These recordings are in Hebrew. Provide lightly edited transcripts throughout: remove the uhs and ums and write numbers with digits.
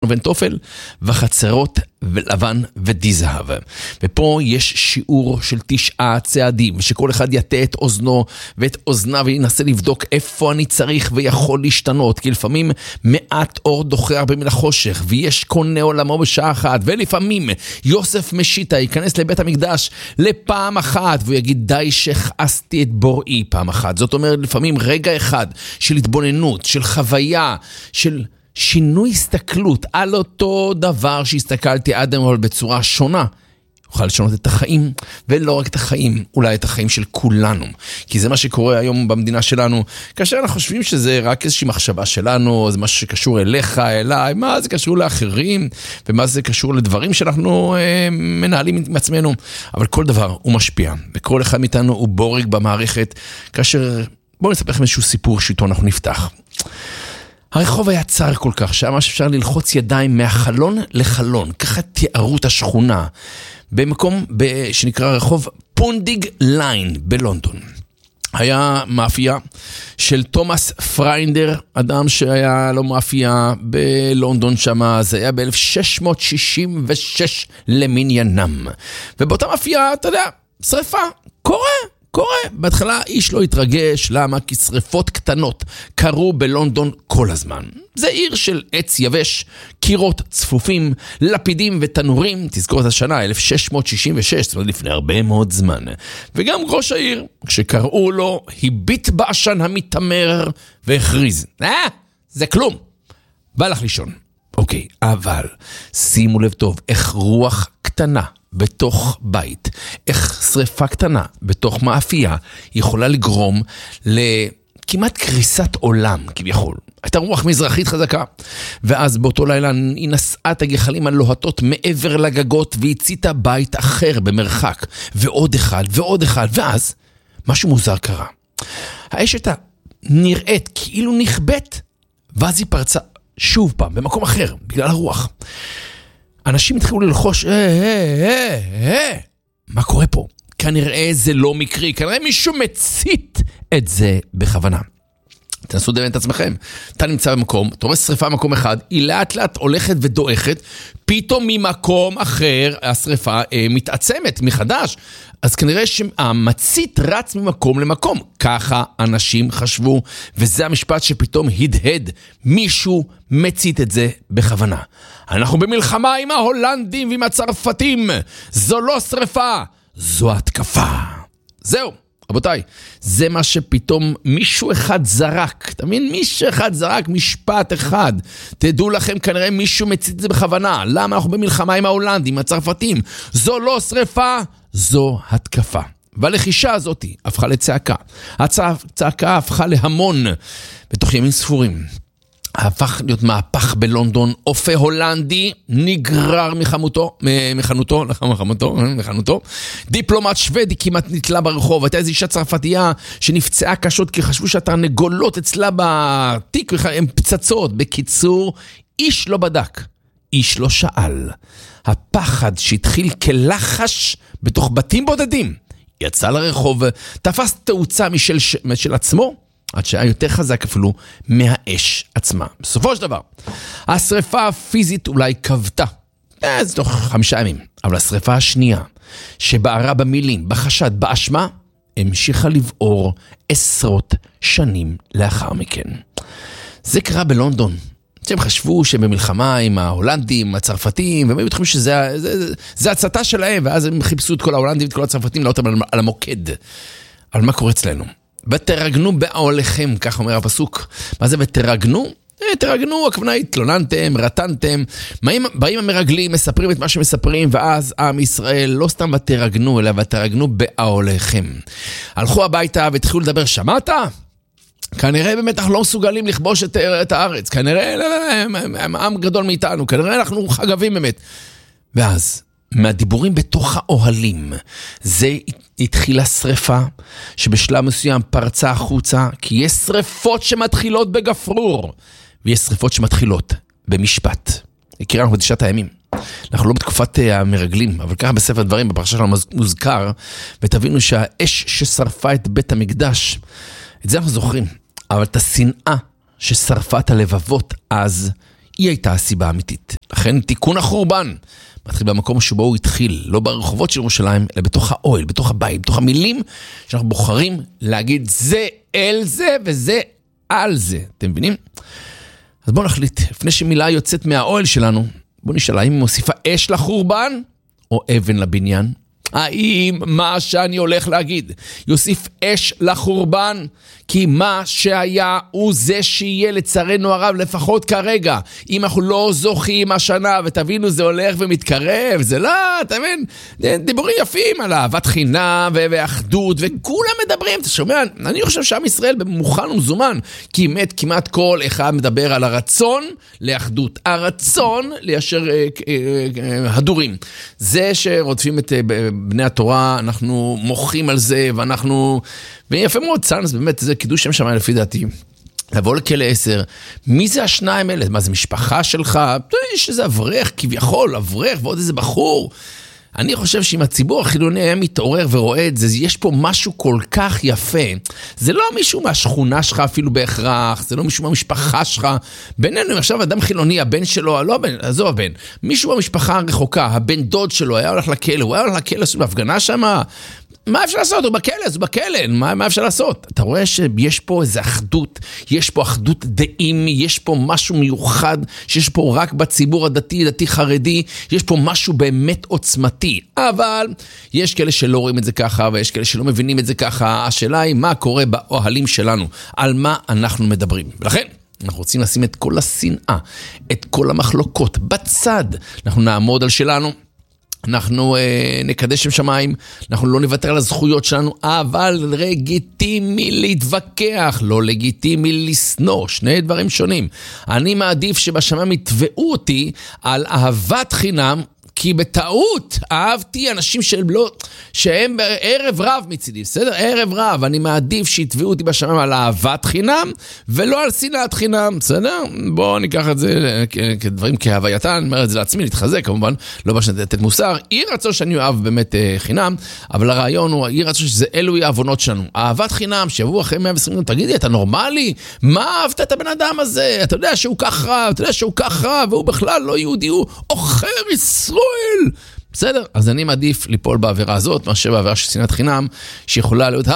ובן תופל, וחצרות ולבן ודי זהב. ופה יש שיעור של 9 צעדים, ושכל אחד יתה את אוזנו ואת אוזנה וינסה לבדוק איפה אני צריך ויכול להשתנות, כי לפעמים מעט אור דוחה הרבה מן החושך, ויש קונה עולמו בשעה אחת, ולפעמים יוסף משיטה ייכנס לבית המקדש לפעם אחת, והוא יגיד די שכעסתי את בוראי פעם אחת. זאת אומרת לפעמים רגע אחד של התבוננות, של חוויה, של שינוי הסתכלות על אותו דבר שהסתכלתי עד היום, אבל בצורה שונה, יוכל לשנות את החיים, ולא רק את החיים, אולי את החיים של כולנו. כי זה מה שקורה היום במדינה שלנו, כאשר אנחנו חושבים שזה רק איזושהי מחשבה שלנו, זה משהו שקשור אליך, אליי, מה זה קשור לאחרים, ומה זה קשור לדברים שאנחנו מנהלים עם עצמנו. אבל כל דבר הוא משפיע, וכל אחד מאיתנו הוא בורג במערכת, כאשר בואו נספר לכם איזשהו סיפור שאיתו אנחנו נפתח. הרחוב היה צר כל כך, שהיה ממש אפשר ללחוץ ידיים מהחלון לחלון, ככה תיארו את השכונה, במקום שנקרא רחוב פונדיג ליין בלונדון. היה מאפייה של תומאס פריינדר, אדם שהיה לו מאפייה בלונדון שמה, זה היה ב-1666 למניינם. ובאותה מאפייה, אתה יודע, שריפה, קורה. בהתחלה איש לא התרגש, למה? כי שריפות קטנות קרו בלונדון כל הזמן. זה עיר של עץ יבש, קירות צפופים, לפידים ותנורים, תזכור את השנה, 1666, זאת אומרת לפני הרבה מאוד זמן. וגם ראש העיר, כשקראו לו, הביט בעשן המתמר והכריז, זה כלום, בא לך לישון. אוקיי, אבל שימו לב טוב, איך רוח קטנה בתוך בית, איך שריפה קטנה בתוך מאפייה יכולה לגרום לכמעט קריסת עולם כביכול. הייתה רוח מזרחית חזקה, ואז באותו לילה היא נסעה את הגחלים הלוהטות מעבר לגגות והציתה בית אחר במרחק, ועוד אחד ועוד אחד, ואז משהו מוזר קרה. האשת נראית כאילו נכבט, ואז היא פרצה שוב פעם במקום אחר בגלל הרוח. אנשים התחילו ללחוש, מה קורה פה? כנראה זה לא מקרי, כנראה מישהו מצית את זה בכוונה. תנסו לדמיין את עצמכם, אתה נמצא במקום, אתה רואה שריפה במקום אחד, היא לאט לאט הולכת ודועכת, פתאום ממקום אחר השריפה מתעצמת מחדש, אז כנראה שהמצית רץ ממקום למקום, ככה אנשים חשבו, וזה המשפט שפתאום הדהד, מישהו מצית את זה בכוונה. אנחנו במלחמה עם ההולנדים ועם הצרפתים, זו לא שריפה, זו התקפה. זהו. רבותיי, זה מה שפתאום מישהו אחד זרק, תמיד מישהו אחד זרק משפט אחד, תדעו לכם כנראה מישהו מצית את זה בכוונה, למה אנחנו במלחמה עם ההולנדים, עם הצרפתים, זו לא שריפה, זו התקפה. והלחישה הזאת הפכה לצעקה, הצעקה הפכה להמון, בתוך ימים ספורים. הפך להיות מהפך בלונדון, אופה הולנדי נגרר מחנותו, דיפלומט שוודי כמעט נתלה ברחוב, הייתה איזו אישה צרפתייה שנפצעה קשות כי חשבו שהתרנגולות אצלה בתיק, הן פצצות. בקיצור, איש לא בדק, איש לא שאל. הפחד שהתחיל כלחש בתוך בתים בודדים, יצא לרחוב, תפס תאוצה משל עצמו, עד שהיה יותר חזק אפילו מהאש עצמה. בסופו של דבר, השריפה הפיזית אולי קבטה, זה תוך 5 ימים, אבל השריפה השנייה, שבערה במילים, בחשד, באשמה, המשיכה לבעור 10 שנים לאחר מכן. זה קרה בלונדון. הם חשבו שהם במלחמה עם ההולנדים, הצרפתים, והם היו חושבים שזה הצתה שלהם, ואז הם חיפשו את כל ההולנדים ואת כל הצרפתים, לעותם על המוקד. אבל מה קורה אצלנו? ותרגנו באוהליכם, כך אומר הפסוק. מה זה ותרגנו? תרגנו, הכוונה התלוננתם, רטנתם, באים המרגלים, מספרים את מה שמספרים, ואז עם ישראל לא סתם ותרגנו, אלא ותרגנו באוהליכם. הלכו הביתה והתחילו לדבר, שמעת? כנראה באמת אנחנו לא מסוגלים לכבוש את הארץ, כנראה הם עם גדול מאיתנו, כנראה אנחנו חגבים באמת. ואז מהדיבורים בתוך האוהלים, זה התחילה שריפה שבשלב מסוים פרצה החוצה, כי יש שריפות שמתחילות בגפרור, ויש שריפות שמתחילות במשפט. הכירה אנחנו בתשעת הימים. אנחנו לא בתקופת המרגלים, אבל ככה בספר דברים, בפרשה שלנו מוזכר, ותבינו שהאש ששרפה את בית המקדש, את זה אנחנו זוכרים, אבל את השנאה ששרפה את הלבבות אז, היא הייתה הסיבה האמיתית. לכן תיקון החורבן מתחיל במקום שבו הוא התחיל, לא ברחובות של ירושלים, אלא בתוך האוהל, בתוך הבית, בתוך המילים שאנחנו בוחרים להגיד זה אל זה וזה על זה. אתם מבינים? אז בואו נחליט, לפני שמילה יוצאת מהאוהל שלנו, בואו נשאל, האם היא מוסיפה אש לחורבן או אבן לבניין? האם מה שאני הולך להגיד יוסיף אש לחורבן? כי מה שהיה הוא זה שיהיה לצערנו הרב, לפחות כרגע. אם אנחנו לא זוכים השנה, ותבינו זה הולך ומתקרב, זה לא, אתה מבין? דיבורים יפים על אהבת חינם ואחדות, וכולם מדברים, אתה שומע? אני חושב שעם ישראל במוכן ומזומן, כי כמעט כל אחד מדבר על הרצון לאחדות, הרצון ליישר הדורים. זה שרודפים את בני התורה, אנחנו מוחים על זה, ויפה מאוד, צאנס, באמת, זה קידוש שם שמיים לפי דעתי. לבוא לכלא 10, מי זה השניים האלה? מה, זה משפחה שלך? יש איזה אברך, כביכול, אברך, ועוד איזה בחור. אני חושב שאם הציבור החילוני היה מתעורר ורואה את זה, יש פה משהו כל כך יפה. זה לא מישהו מהשכונה שלך אפילו בהכרח, זה לא מישהו מהמשפחה שלך. בינינו, עכשיו אדם חילוני, הבן שלו, לא הבן, עזוב הבן, מישהו במשפחה הרחוקה, הבן דוד שלו היה הולך לכלא, הוא היה הולך לכלא, עשו בהפגנה שמה, מה אפשר לעשות? הוא בכלא, אז הוא בכלא, מה אפשר לעשות? אתה רואה שיש פה איזו אחדות, יש פה אחדות דעים, יש פה משהו מיוחד, שיש פה רק בציבור הדתי, דתי חרדי, יש פה משהו באמת עוצמתי, אבל יש כאלה שלא רואים את זה ככה, ויש כאלה שלא מבינים את זה ככה, השאלה היא מה קורה באוהלים שלנו, על מה אנחנו מדברים, ולכן אנחנו רוצים לשים את כל השנאה, את כל המחלוקות בצד, אנחנו נעמוד על שלנו, אנחנו נקדש שם שמיים, אנחנו לא נוותר על הזכויות שלנו, אבל לגיטימי להתווכח, לא לגיטימי לסנוע, שני דברים שונים. אני מעדיף שבשמיים יתבעו אותי על אהבת חינם, כי בטעות אהבתי אנשים שהם ערב רב מצידי, בסדר? ערב רב, אני מעדיף שיתבעו אותי בשמיים על אהבת חינם, ולא על שנאת חינם, בסדר? בואו ניקח את זה כדברים כהווייתן, אני אומר את זה לעצמי, להתחזק כמובן, לא בשביל לתת מוסר, יהי רצון שאני אוהב באמת חינם, אבל הרעיון הוא, יהי רצון שזה אלו יהיו העוונות שלנו. אהבת חינם, שיבואו אחרי 120 יום, תגידי, אתה נורמלי? מה אהבת את הבן אדם הזה? אתה יודע שהוא כך רע, אתה יודע שהוא כך רע, והוא בכלל לא יהודי, הוא עוכר ישראל. בסדר? אז אני מעדיף ליפול בעבירה הזאת, מאשר בעבירה של שנאת חינם, שיכולה להיות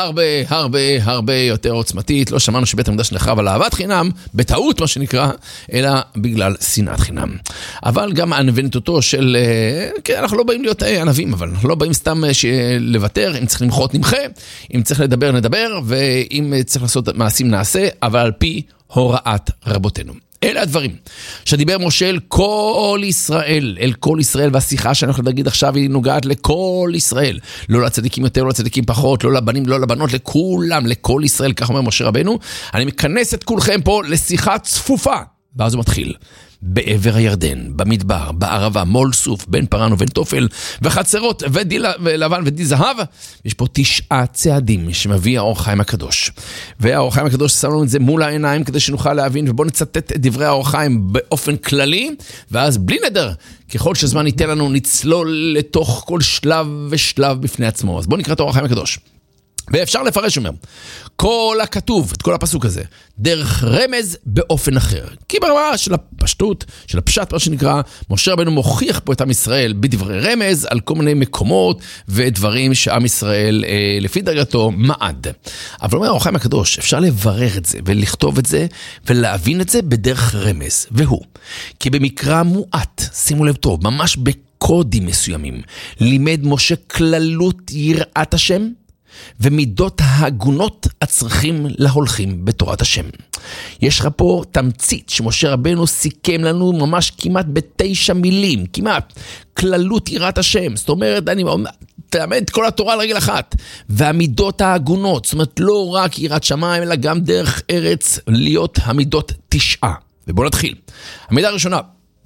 הרבה יותר עוצמתית. לא שמענו שבית המקדש נחרב על אהבת חינם, בטעות מה שנקרא, אלא בגלל שנאת חינם. אבל גם הענוותנותו של, כן, אנחנו לא באים להיות ענבים, אבל אנחנו לא באים סתם לוותר, אם צריך למחות נמחה, אם צריך לדבר נדבר, ואם צריך לעשות מעשים נעשה, אבל על פי הוראת רבותינו. אלה הדברים שדיבר משה אל כל ישראל, והשיחה שאני הולך להגיד עכשיו היא נוגעת לכל ישראל, לא לצדיקים יותר, לא לצדיקים פחות, לא לבנים, לא לבנות, לכולם, לכל ישראל, כך אומר משה רבנו. אני מכנס את כולכם פה לשיחה צפופה, ואז הוא מתחיל. בעבר הירדן, במדבר, בערבה, מול סוף, בין פרן ובין תופל, וחצרות, ולבן ודי זהב, יש פה 9 צעדים שמביא האור חיים הקדוש. והאור חיים הקדוש שם לנו את זה מול העיניים כדי שנוכל להבין, ובואו נצטט את דברי האור חיים באופן כללי, ואז בלי נדר, ככל שזמן ייתן לנו, נצלול לתוך כל שלב ושלב בפני עצמו. אז בואו נקרא את האור חיים הקדוש. ואפשר לפרש, אומר, כל הכתוב, את כל הפסוק הזה, דרך רמז באופן אחר. כי ברמה של הפשטות, של הפשט, מה שנקרא, משה רבנו מוכיח פה את עם ישראל בדברי רמז, על כל מיני מקומות ודברים שעם ישראל, לפי דרגתו, מעד. אבל אומר, האור חיים הקדוש, אפשר לברר את זה, ולכתוב את זה, ולהבין את זה בדרך רמז. והוא, כי במקרא מועט, שימו לב טוב, ממש בקודים מסוימים, לימד משה כללות יראת השם, ומידות ההגונות הצריכים להולכים בתורת השם. יש לך פה תמצית שמשה רבנו סיכם לנו ממש כמעט ב9 מילים, כמעט, כללות יראת השם, זאת אומרת, אני תאמן את כל התורה על רגל אחת, והמידות ההגונות, זאת אומרת, לא רק יראת שמיים, אלא גם דרך ארץ להיות המידות 9. ובואו נתחיל. המידה הראשונה,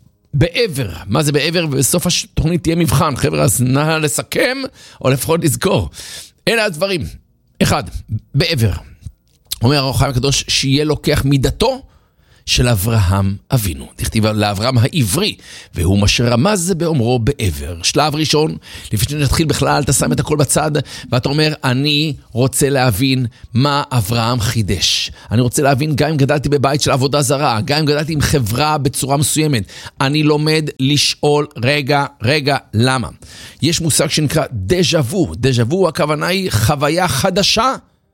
בעבר. מה זה בעבר? ובסוף התוכנית תהיה מבחן. חבר'ה, אז נא לסכם, או לפחות לזכור. אלה הדברים. 1. בעבר. אומר האור חיים הקדוש, שיהיה לוקח מידתו, של אברהם אבינו. תכתיב לאברהם העברי, והוא מה שרמז באומרו בעבר. שלב ראשון, לפני שנתחיל בכלל, אתה שם את הכל בצד, ואתה אומר, אני רוצה להבין מה אברהם חידש. אני רוצה להבין, גם אם גדלתי בבית של עבודה זרה, גם אם גדלתי עם חברה בצורה מסוימת, אני לומד לשאול, רגע, למה? יש מושג שנקרא דז'ה וו. דז'ה וו, הכוונה היא חוויה חדשה,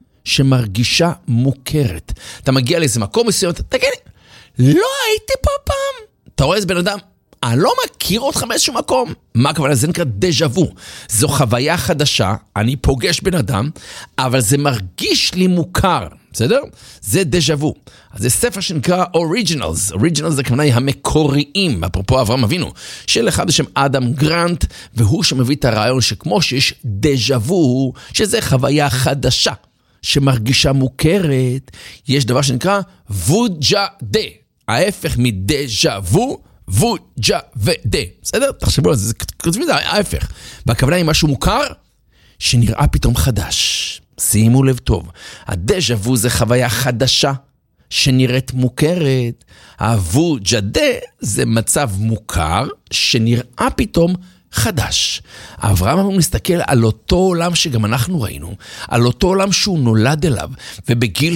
שמרגישה מוכרת. אתה מגיע לאיזה מקום מסוים, תגיד, לא הייתי פה פעם. אתה רואה איזה בן אדם, אני לא מכיר אותך באיזשהו מקום. מה הכוונה? זה נקרא דז'ה וו. זו חוויה חדשה, אני פוגש בן אדם, אבל זה מרגיש לי מוכר. בסדר? זה דז'ה וו. אז זה ספר שנקרא אוריג'ינלס. אוריג'ינלס זה כמובן המקוריים, אפרופו אברהם אבינו, של אחד בשם אדם גרנט, והוא שמביא את הרעיון שכמו שיש דז'ה וו, שזה חוויה חדשה. שמרגישה מוכרת, יש דבר שנקרא ווג'ה דה. ההפך מדז'ה וו, ווג'ה ודה. בסדר? תחשבו על זה, כותבים את זה, ההפך. והכוונה היא משהו מוכר, שנראה פתאום חדש. שימו לב טוב. הדז'ה וו זה חוויה חדשה, שנראית מוכרת. הווג'ה דה זה מצב מוכר, שנראה פתאום חדש. אברהם אמור להסתכל על אותו עולם שגם אנחנו ראינו, על אותו עולם שהוא נולד אליו, ובגיל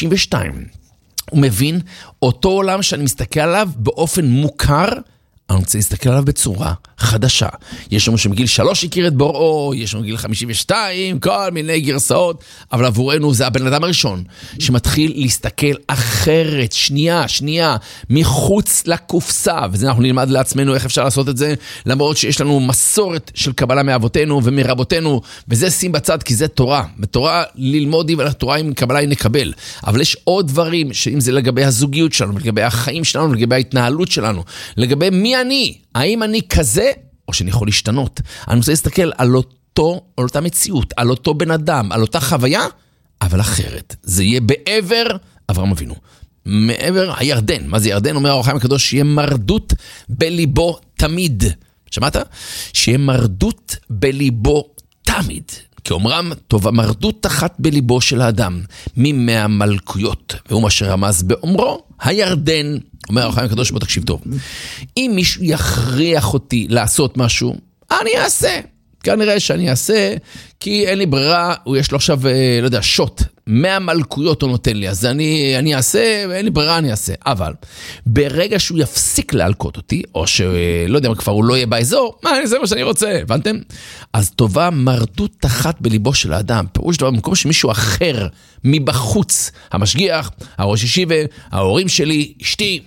52 הוא מבין אותו עולם שאני מסתכל עליו באופן מוכר, אני רוצה להסתכל עליו בצורה חדשה. יש לנו שמגיל 3 הכיר את בוראו, יש לנו גיל 52, כל מיני גרסאות, אבל עבורנו זה הבן אדם הראשון שמתחיל להסתכל אחרת, שנייה, מחוץ לקופסה, וזה אנחנו נלמד לעצמנו איך אפשר לעשות את זה, למרות שיש לנו מסורת של קבלה מאבותינו ומרבותינו, וזה שים בצד כי זה תורה, בתורה ללמוד היא ולתורה עם קבלה היא נקבל, אבל יש עוד דברים, שאם זה לגבי הזוגיות שלנו, לגבי החיים שלנו, לגבי ההתנהלות שלנו, לגבי מי אני, האם אני כזה, או שאני יכול להשתנות. אני רוצה להסתכל על אותה מציאות, על אותו בן אדם, על אותה חוויה, אבל אחרת. זה יהיה בעבר אברהם אבינו. מעבר הירדן. מה זה ירדן? אומר האור החיים הקדוש, שיהיה מרדות בליבו תמיד. שמעת? שיהיה מרדות בליבו תמיד. כי אומרם, טוב, המרדות אחת בליבו של האדם, מ100 מלכויות. והוא מה שרמז באומרו, הירדן. אומר האור החיים הקדוש, בוא תקשיב טוב. אם מישהו יכריח אותי לעשות משהו, אני אעשה. כנראה שאני אעשה, כי אין לי ברירה, הוא יש לו עכשיו, לא יודע, שוט. 100 מלכויות הוא נותן לי, אז אני אעשה, ואין לי ברירה, אני אעשה. אבל ברגע שהוא יפסיק להלקות אותי, או שלא יודע, כבר הוא לא יהיה באזור, זה מה שאני רוצה, הבנתם? אז טובה מרדות אחת בליבו של האדם, פירוש דבר, במקום שמישהו אחר מבחוץ, המשגיח, הראש ישיבה, ההורים שלי, אשתי,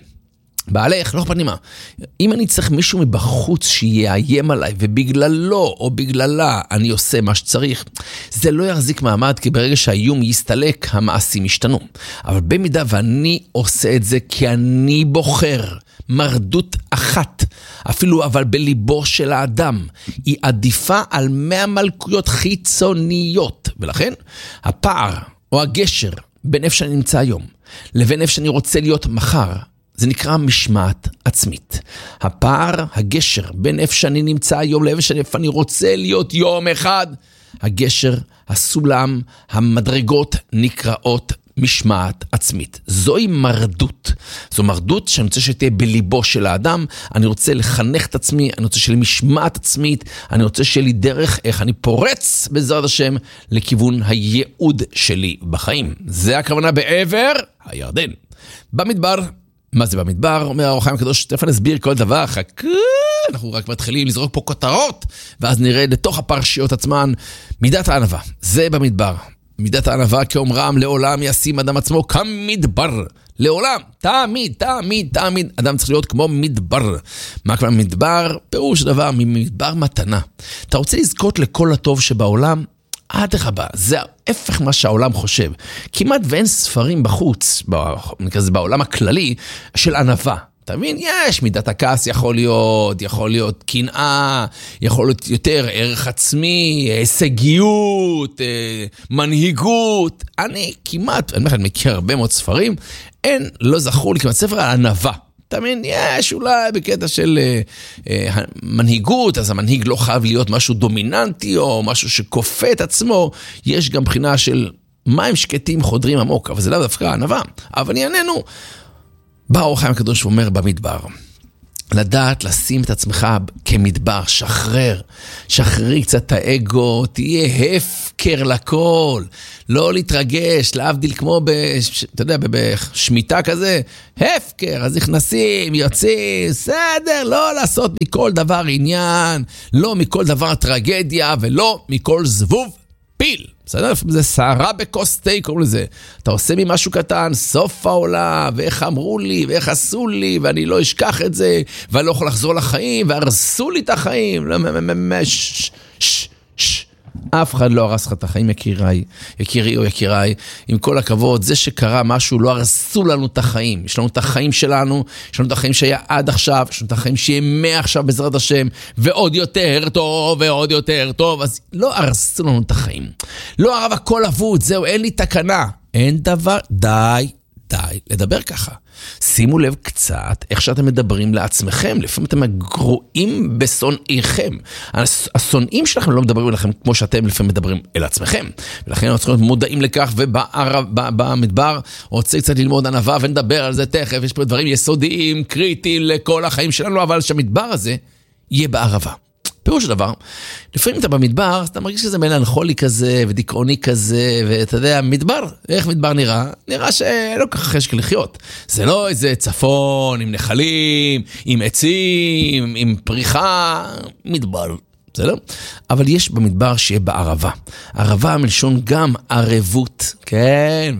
בעלך, לא פנימה. אם אני צריך מישהו מבחוץ שיאיים עליי, ובגללו או בגללה אני עושה מה שצריך, זה לא יחזיק מעמד, כי ברגע שהאיום יסתלק, המעשים ישתנו. אבל במידה ואני עושה את זה, כי אני בוחר מרדות אחת, אפילו אבל בליבו של האדם, היא עדיפה על 100 מלכויות חיצוניות. ולכן, הפער או הגשר בין איפה שאני נמצא היום, לבין איפה שאני רוצה להיות מחר, זה נקרא משמעת עצמית. הפער, הגשר, בין איפה שאני נמצא היום לאיפה אני רוצה להיות יום אחד, הגשר, הסולם, המדרגות נקראות משמעת עצמית. זוהי מרדות. זו מרדות שאני רוצה שתהיה בליבו של האדם, אני רוצה לחנך את עצמי, אני רוצה שיהיה לי משמעת עצמית, אני רוצה שיהיה לי דרך איך אני פורץ בעזרת השם לכיוון הייעוד שלי בחיים. זה הכוונה בעבר הירדן. במדבר, מה זה במדבר? אומר האור החיים הקדוש, תכף נסביר כל דבר, אנחנו רק מתחילים לזרוק פה כותרות, ואז נראה לתוך הפרשיות עצמן, מידת הענווה, זה במדבר. מידת הענווה כאומרם, לעולם ישים אדם עצמו כמדבר. לעולם, תמיד, אדם צריך להיות כמו מדבר. מה כבר מדבר? פירוש דבר, ממדבר מתנה. אתה רוצה לזכות לכל הטוב שבעולם? אדרבה, זה ההפך מה שהעולם חושב. כמעט ואין ספרים בחוץ, בעולם הכללי, של ענווה. אתה מבין? יש מידת הכעס יכול להיות קנאה, יכול להיות יותר ערך עצמי, הישגיות, מנהיגות. אני כמעט, אני מכיר הרבה מאוד ספרים, לא זכור לי כמעט ספר על ענווה. אתה מבין, יש אולי בקטע של מנהיגות, אז המנהיג לא חייב להיות משהו דומיננטי או משהו שכופה את עצמו, יש גם בחינה של מים שקטים חודרים עמוק, אבל זה לא דווקא ענווה. אבל יעננו, בא אור החיים הקדוש ואומר במדבר, לדעת לשים את עצמך כמדבר, שחררי קצת את האגו, תהיה הפקר לכל, לא להתרגש, להבדיל כמו אתה יודע, בשמיטה כזה, הפקר, אז נכנסים, יוצאים, בסדר, לא לעשות מכל דבר עניין, לא מכל דבר טרגדיה, ולא מכל זבוב פיל. בסדר? זה שערה בקוסטי, קוראים לזה. אתה עושה לי משהו קטן, סוף העולם, ואיך אמרו לי, ואיך עשו לי, ואני לא אשכח את זה, ואני לא יכול לחזור לחיים, והרסו לי את החיים. אף אחד לא הרס לך את החיים, יקירי או יקיריי. עם כל הכבוד, זה שקרה משהו, לא הרסו לנו את החיים. יש לנו את החיים שלנו, יש לנו את החיים שהיה עד עכשיו, יש לנו את החיים שיהיה מעכשיו בעזרת השם, ועוד יותר טוב, ועוד יותר טוב. אז לא הרסו לנו את החיים. לא הרב הכל אבוד, זהו, אין לי תקנה. אין דבר, די לדבר ככה. שימו לב קצת איך שאתם מדברים לעצמכם, לפעמים אתם גרועים בשונאיכם. השונאים שלכם לא מדברים אליכם כמו שאתם לפעמים מדברים אל עצמכם. ולכן אנחנו צריכים להיות מודעים לכך, ובמדבר רוצה קצת ללמוד ענווה ונדבר על זה תכף. יש פה דברים יסודיים, קריטיים לכל החיים שלנו, אבל שהמדבר הזה יהיה בערבה. פירוש הדבר, לפעמים אתה במדבר, אתה מרגיש שזה מלנכולי כזה, ודיכאוני כזה, ואתה יודע, מדבר, איך מדבר נראה? נראה שלא כך חשק לחיות. זה לא איזה צפון, עם נחלים, עם עצים, עם פריחה, מדבר. בסדר? אבל יש במדבר שיהיה בערבה. ערבה מלשון גם ערבות, כן,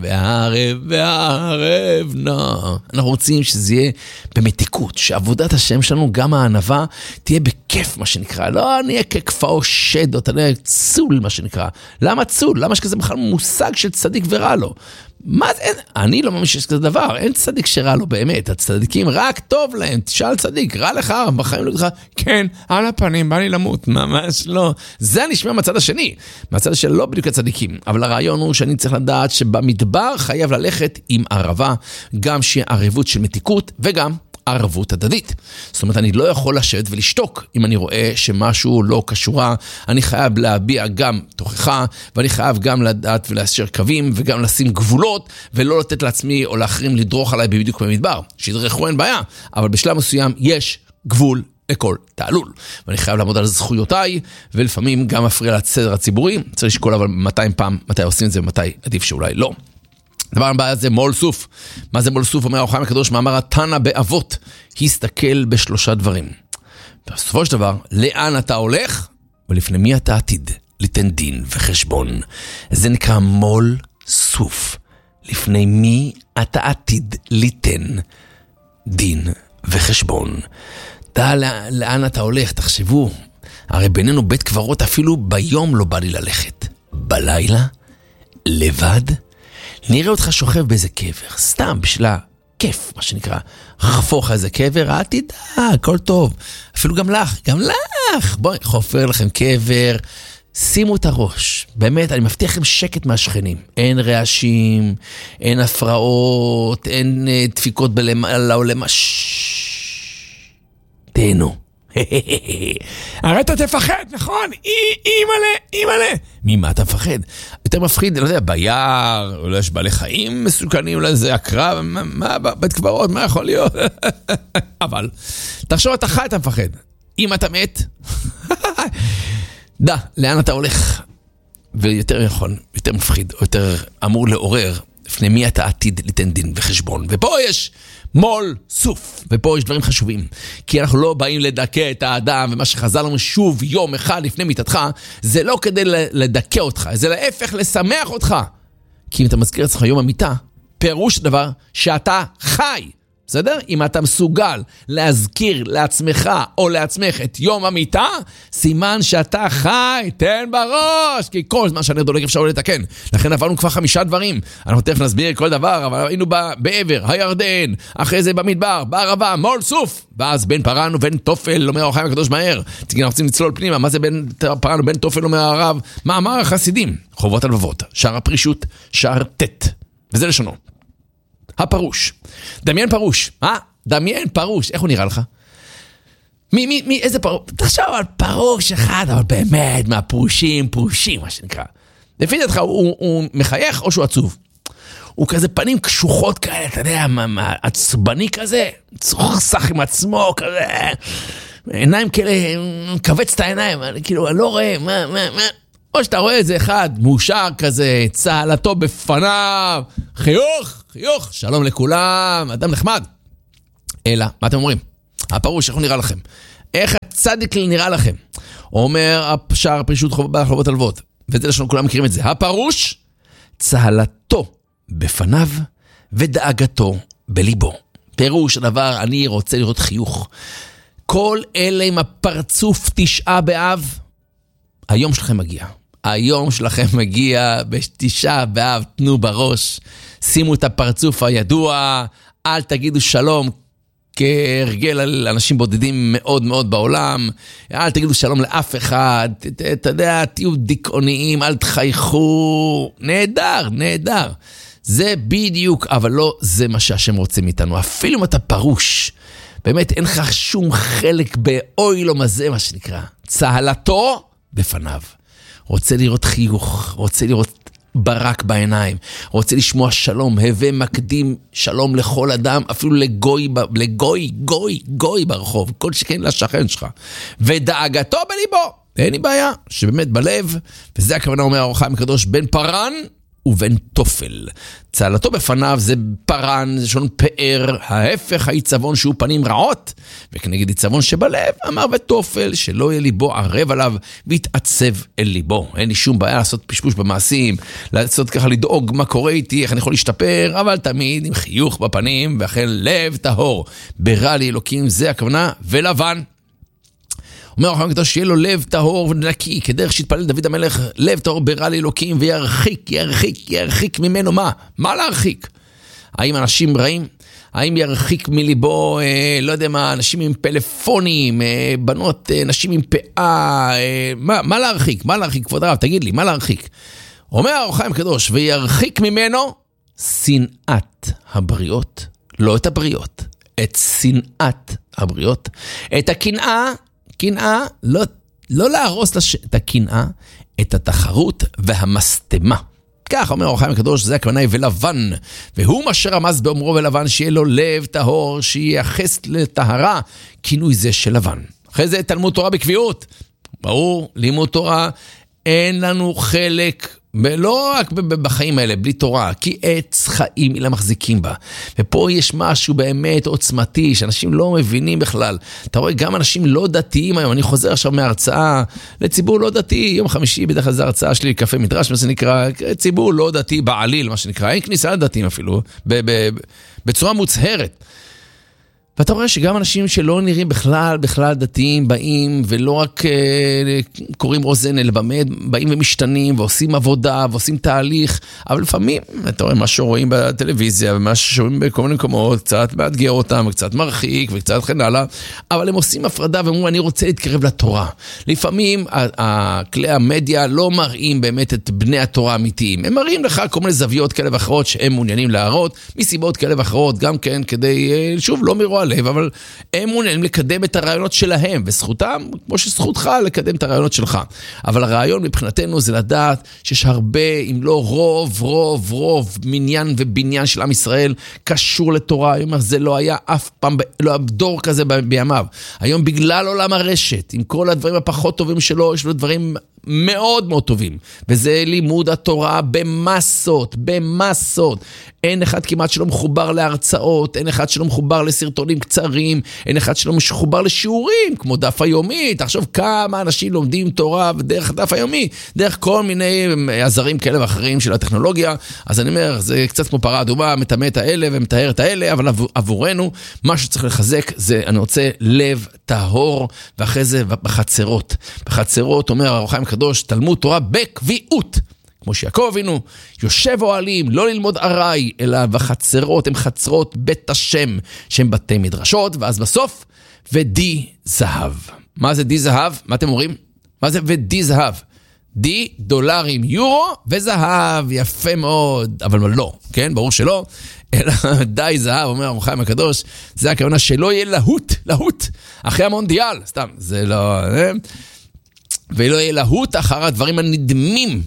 והערב, אנחנו רוצים שזה יהיה במתיקות, שעבודת השם שלנו, גם הענבה, תהיה בכיף, מה שנקרא. לא נהיה ככפאו שד, או תהיה צול, מה שנקרא. למה צול? למה שכזה בכלל מושג של צדיק ורע לו? מה זה? אני לא מאמין שיש כזה דבר, אין צדיק שרע לו באמת, הצדיקים רק טוב להם, תשאל צדיק, רע לך, בחיים לא לך, כן, על הפנים, בא לי למות, ממש לא. זה נשמע מהצד השני, מהצד של לא בדיוק הצדיקים, אבל הרעיון הוא שאני צריך לדעת שבמדבר חייב ללכת עם ערבה, גם שיהיה ערבות של מתיקות וגם ערבות הדדית. זאת אומרת, אני לא יכול לשבת ולשתוק אם אני רואה שמשהו לא קשורה, אני חייב להביע גם תוכחה, ואני חייב גם לדעת ולאשר קווים, וגם לשים גבולות, ולא לתת לעצמי או לאחרים לדרוך עליי בדיוק במדבר. שידרכו אין בעיה, אבל בשלב מסוים יש גבול לכל תעלול. ואני חייב לעמוד על זכויותיי, ולפעמים גם מפריע לסדר הציבורי, צריך לשקול אבל 200 פעם מתי עושים את זה ומתי עדיף שאולי לא. דבר הבא זה מול סוף. מה זה מול סוף? אומר אור החיים הקדוש, מאמר התנא באבות, הסתכל בשלושה דברים. בסופו של דבר, לאן אתה הולך, ולפני מי אתה עתיד ליתן דין וחשבון. זה נקרא מול סוף. לפני מי אתה עתיד ליתן דין וחשבון. דע לאן אתה הולך, תחשבו. הרי בינינו בית קברות אפילו ביום לא בא לי ללכת. בלילה, לבד, נראה אותך שוכב באיזה קבר, סתם בשביל הכיף, מה שנקרא, חפוך איזה קבר, אל תדע, הכל טוב, אפילו גם לך, בואי, חופר לכם קבר, שימו את הראש, באמת, אני מבטיח לכם שקט מהשכנים, אין רעשים, אין הפרעות, אין דפיקות לעולם, תהנו. הרי אתה תפחד, נכון? אימאלה. ממה אתה מפחד? יותר מפחיד, לא יודע, ביער, אולי יש בעלי חיים מסוכנים, אולי זה הקרב, מה, בית קברות, מה יכול להיות? אבל, תחשוב, אתה חי, אתה מפחד. אם אתה מת, דע, לאן אתה הולך? ויותר נכון, יותר מפחיד, או יותר אמור לעורר, לפני מי אתה עתיד ליתן דין וחשבון. ופה יש מול סוף, ופה יש דברים חשובים, כי אנחנו לא באים לדכא את האדם, ומה שחזר לנו שוב יום אחד לפני מיתתך, זה לא כדי לדכא אותך, זה להפך לשמח אותך, כי אם אתה מזכיר אצלך יום המיתה, פירוש דבר שאתה חי, בסדר? אם אתה מסוגל להזכיר לעצמך או לעצמך את יום המיתה, סימן שאתה חי, תן בראש, כי כל זמן שאני דולק אפשר לתקן. לכן עברנו כבר 5 דברים. אנחנו תכף נסביר כל דבר, אבל היינו בעבר, הירדן, אחרי זה במדבר, בערבה, מול סוף, ואז בין פרן ובין תופל, אומר אור החיים הקדוש מהר. אנחנו רוצים לצלול פנימה, מה זה בין פרן ובין תופל, אומר הרב? מאמר החסידים, חובות הלבבות, שער הפרישות, שער ט', וזה לשונו. הפרוש. דמיין פרוש. איך הוא נראה לך? איזה פרוש? תחשוב על פרוש אחד, אבל באמת, מהפרושים, מה שנקרא. לפי דעתך, הוא מחייך או שהוא עצוב? הוא כזה פנים קשוחות כאלה, אתה יודע, עצבני כזה, צוחסך עם עצמו, כזה, עיניים כאלה, קבץ את העיניים, כאילו, אני לא רואה, מה, או שאתה רואה איזה אחד, מאושר כזה, צהלתו בפניו, חיוך, שלום לכולם, אדם נחמד. אלא, מה אתם אומרים? הפרוש, איך הוא נראה לכם? איך הצדיק נראה לכם? אומר שער פרישות חובות הלוות, וזה לשון כולם מכירים את זה. הפרוש, צהלתו בפניו ודאגתו בליבו. פירוש הדבר, אני רוצה לראות חיוך. כל אלה עם הפרצוף 9 באב, היום שלכם מגיע. היום שלכם מגיע ב9 באב, תנו בראש, שימו את הפרצוף הידוע, אל תגידו שלום, כהרגל על אנשים בודדים מאוד מאוד בעולם, אל תגידו שלום לאף אחד, אתה יודע, תהיו דיכאוניים, אל תחייכו, נהדר. זה בדיוק, אבל לא זה מה שהשם רוצה מאיתנו. אפילו אם אתה פרוש, באמת אין לך שום חלק באוי לו מזה, מה שנקרא. צהלתו בפניו. רוצה לראות חיוך, רוצה לראות ברק בעיניים, רוצה לשמוע שלום, הווה מקדים שלום לכל אדם, אפילו לגוי ברחוב, כל שכן לשכן שלך. ודאגתו בליבו, אין לי בעיה, שבאמת בלב, וזה הכוונה אומר האור החיים הקדוש, בין פרן ובין תופל. צהלתו בפניו זה פרן, זה שון פאר, ההפך העיצבון שהוא פנים רעות, וכנגד עיצבון שבלב, אמר ותופל, שלא יהיה ליבו ערב עליו, ויתעצב אל ליבו. אין לי שום בעיה לעשות פשפוש במעשים, לעשות ככה לדאוג מה קורה איתי, איך אני יכול להשתפר, אבל תמיד עם חיוך בפנים, ואחרי לב טהור, ברע לי אלוקים, זה הכוונה, ולבן. אומר החיים הקדוש שיהיה לו לב טהור ונקי, כדרך שהתפלל דוד המלך, לב טהור ברע לאלוקים, וירחיק ממנו מה? מה להרחיק? האם אנשים רעים? האם ירחיק מליבו, לא יודע מה, אנשים עם פלאפונים, בנות, נשים עם פאה, מה להרחיק? מה להרחיק? כבוד הרב, תגיד לי, מה להרחיק? אומר החיים הקדוש, וירחיק ממנו שנאת הבריות, לא את הבריות, את שנאת הבריות, את הקנאה, לא להרוס את הקנאה, את התחרות והמסתמה. כך אומר האור החיים הקדוש, זה הכוונה ולבן, והוא מה שרמז באומרו ולבן, שיהיה לו לב טהור, שייחס לטהרה, כינוי זה של לבן. אחרי זה תלמוד תורה בקביעות. ברור, לימוד תורה, אין לנו חלק, לא רק בחיים האלה, בלי תורה, כי עץ חיים אלה מחזיקים בה. ופה יש משהו באמת עוצמתי, שאנשים לא מבינים בכלל. אתה רואה, גם אנשים לא דתיים היום, אני חוזר עכשיו מהרצאה לציבור לא דתי, יום חמישי בדרך כלל זה הרצאה שלי, קפה מדרש, מה זה נקרא, ציבור לא דתי בעליל, מה שנקרא, אין כניסה לדתיים אפילו, בצורה מוצהרת. ואתה רואה שגם אנשים שלא נראים בכלל דתיים באים, ולא רק קוראים אוזן, אלא באמת באים ומשתנים, ועושים עבודה, ועושים תהליך, אבל לפעמים, אתה רואה מה שרואים בטלוויזיה, ומה שרואים בכל מיני מקומות, קצת מאתגר אותם, וקצת מרחיק, וקצת כן הלאה, אבל הם עושים הפרדה, ואומרים, אני רוצה להתקרב לתורה. לפעמים, כלי המדיה לא מראים באמת את בני התורה האמיתיים, הם מראים לך כל מיני זוויות כאלה ואחרות, שהם מעוניינים להראות, מסיבות כאלה ואחרות, גם כן, כדי, שוב, לא מרוע לב, אבל הם מעוניינים לקדם את הרעיונות שלהם, וזכותם, כמו שזכותך, לקדם את הרעיונות שלך. אבל הרעיון מבחינתנו זה לדעת שיש הרבה, אם לא רוב מניין ובניין של עם ישראל, קשור לתורה. היום זה לא היה אף פעם, לא היה דור כזה בימיו. היום בגלל עולם הרשת, עם כל הדברים הפחות טובים שלו, יש לו דברים מאוד מאוד טובים, וזה לימוד התורה במסות. אין אחד כמעט שלא מחובר להרצאות, אין אחד שלא מחובר לסרטונים קצרים, אין אחד שלא מחובר לשיעורים, כמו דף היומי. תחשוב כמה אנשים לומדים תורה דרך דף היומי, דרך כל מיני עזרים כאלה ואחרים של הטכנולוגיה. אז אני אומר, זה קצת כמו פרה אדומה, מטמא את האלה ומטהר את האלה, אבל עבורנו, מה שצריך לחזק זה, אני רוצה לב טהור, ואחרי זה בחצרות, אומר האור החיים הקדוש, תלמוד תורה בקביעות. כמו שיעקב אבינו, יושב אוהלים, לא ללמוד ארעי, אלא בחצרות, הם חצרות בית השם, שהם בתי מדרשות, ואז בסוף, ודי זהב. מה זה די זהב? מה אתם אומרים? מה זה ודי זהב? די דולרים, יורו וזהב, יפה מאוד, אבל לא, כן? ברור שלא, אלא די זהב, אומר האור החיים הקדוש, זה הכוונה שלא יהיה להוט, אחרי המונדיאל, סתם, זה לא, ולא יהיה להוט אחר הדברים הנדמים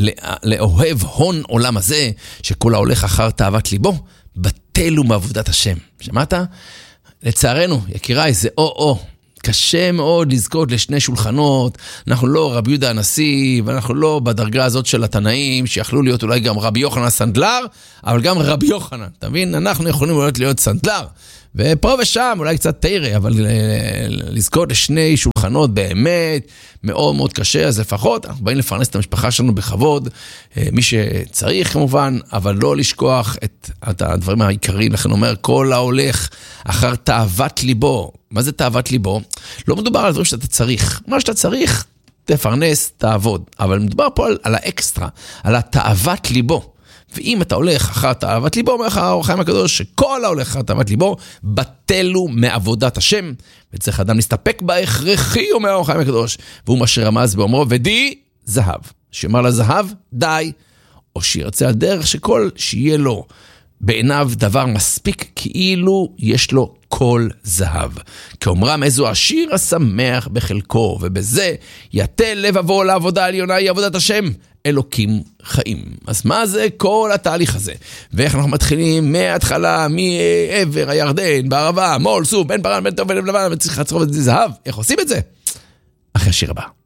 לאוהב הון עולם הזה, שכל ההולך אחר תאוות ליבו, בטל הוא מעבודת השם. שמעת? לצערנו, יקיריי, זה קשה מאוד לזכות לשני שולחנות, אנחנו לא רבי יהודה הנשיא, ואנחנו לא בדרגה הזאת של התנאים, שיכלו להיות אולי גם רבי יוחנן סנדלר, אבל גם רבי יוחנן, אתה מבין? אנחנו יכולים להיות סנדלר, ופה ושם אולי קצת תירה, אבל לזכות לשני שולחנות באמת מאוד מאוד קשה, אז לפחות אנחנו באים לפרנס את המשפחה שלנו בכבוד, מי שצריך כמובן, אבל לא לשכוח את הדברים העיקריים, לכן אומר, כל ההולך אחר תאוות ליבו. מה זה תאוות ליבו? לא מדובר על דברים שאתה צריך, מה שאתה צריך תפרנס, תעבוד, אבל מדובר פה על האקסטרה, על התאוות ליבו. ואם אתה הולך אחר תאוות ליבו, אומר לך האור החיים הקדוש, שכל ההולך אחר תאוות ליבו, בטלו מעבודת השם, וצריך אדם להסתפק בהכרחי, אומר האור החיים הקדוש, והוא מה שרמז באומרו, ודי זהב, שאמר לזהב, די, או שירצה על דרך שכל שיהיה לו בעיניו דבר מספיק, כאילו יש לו כל זהב. כאומרם, איזו עשיר השמח בחלקו, ובזה יתה לבבו לעבודה העליונה, היא עבודת השם, אלוקים חיים. אז מה זה כל התהליך הזה? ואיך אנחנו מתחילים מההתחלה, מעבר הירדן, בערבה, מול, סוף, בין פרן, בין טוב ולב לבן, וצריך לצרוף את זה זהב. איך עושים את זה? אחרי השיר הבא.